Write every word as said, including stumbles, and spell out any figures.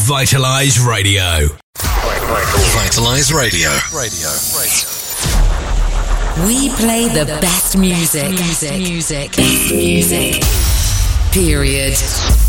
Vitalize Radio. Vitalize Radio. Radio. We play the best music. Music. Music. Best music. Period.